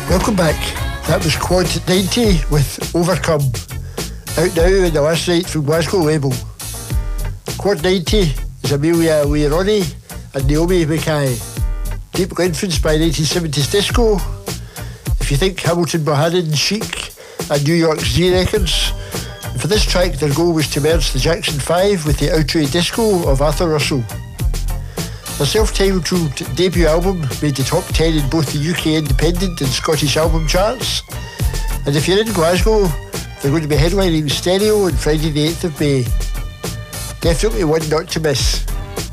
Welcome back. That was Quad 90 with Overcome. Out now in the last night from Glasgow label. Quad 90 is Amelia Weironi and Naomi Mackay. Deeply influenced by 1970s disco. If you think Hamilton Bohannon, Chic and New York's Z Records. And for this track their goal was to merge the Jackson 5 with the outre disco of Arthur Russell. Their self-titled debut album made the top 10 in both the UK independent and Scottish album charts. And if you're in Glasgow, they're going to be headlining Stereo on Friday the 8th of May. Definitely one not to miss.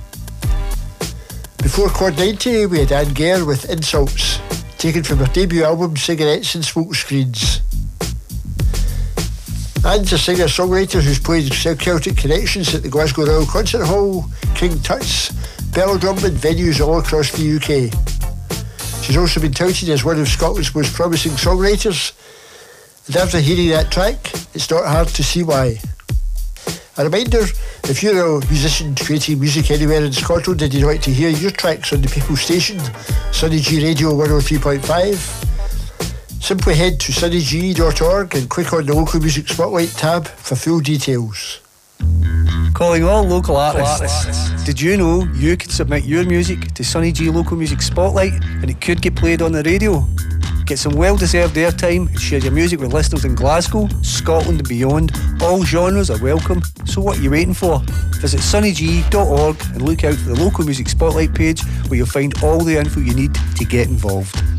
Before Quad 90, we had Anne Gare with Insults, taken from her debut album Cigarettes and Smoke Screens. Anne's a singer-songwriter who's played Celtic Connections at the Glasgow Royal Concert Hall, King Tut's, Belladrum and venues all across the UK. She's also been touted as one of Scotland's most promising songwriters, and after hearing that track, it's not hard to see why. A reminder, if you're a musician creating music anywhere in Scotland and you'd like to hear your tracks on the People's Station, Sunny G Radio 103.5, simply head to sunnyg.org and click on the Local Music Spotlight tab for full details. Calling all local artists. Did you know you could submit your music to Sunny G Local Music Spotlight and it could get played on the radio? Get some well-deserved airtime and share your music with listeners in Glasgow, Scotland and beyond. All genres are welcome, so what are you waiting for? Visit sunnyg.org and look out for the Local Music Spotlight page where you'll find all the info you need to get involved.